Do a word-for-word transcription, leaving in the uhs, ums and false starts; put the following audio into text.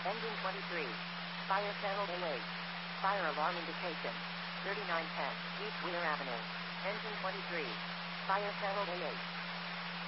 Engine twenty-three. Fire channel A eight. Fire alarm indication. thirty-nine ten East Wheeler Avenue. Engine twenty-three. Fire channel A eight.